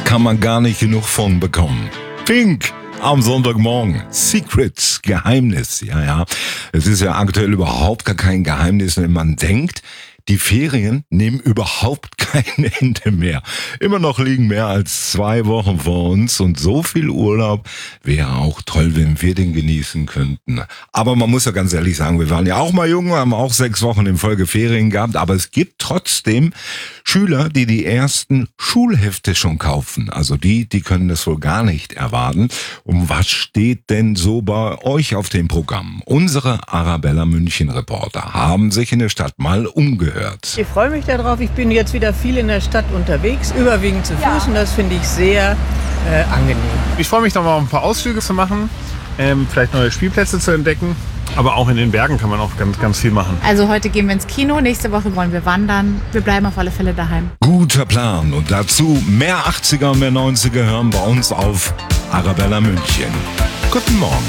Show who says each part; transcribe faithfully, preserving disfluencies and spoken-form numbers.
Speaker 1: kann man gar nicht genug von bekommen. Pink am Sonntagmorgen. Secrets, Geheimnis, ja, ja. Es ist ja aktuell überhaupt gar kein Geheimnis, wenn man denkt, die Ferien nehmen überhaupt kein Ende mehr. Immer noch liegen mehr als zwei Wochen vor uns und so viel Urlaub wäre auch toll, wenn wir den genießen könnten. Aber man muss ja ganz ehrlich sagen, wir waren ja auch mal jung, haben auch sechs Wochen in Folge Ferien gehabt, aber es gibt trotzdem Schüler, die die ersten Schulhefte schon kaufen. Also die, die können das wohl gar nicht erwarten. Und was steht denn so bei euch auf dem Programm? Unsere Arabella München Reporter haben sich in der Stadt mal umgehört.
Speaker 2: Ich freue mich darauf. Ich bin jetzt wieder viel in der Stadt unterwegs, überwiegend zu Fuß, und das finde ich sehr äh, angenehm.
Speaker 3: Ich freue mich noch mal ein paar Ausflüge zu machen, ähm, vielleicht neue Spielplätze zu entdecken. Aber auch in den Bergen kann man auch ganz, ganz viel machen.
Speaker 4: Also heute gehen wir ins Kino, nächste Woche wollen wir wandern. Wir bleiben auf alle Fälle daheim.
Speaker 1: Guter Plan. Und dazu mehr achtziger und mehr neunziger hören bei uns auf Arabella München. Guten Morgen.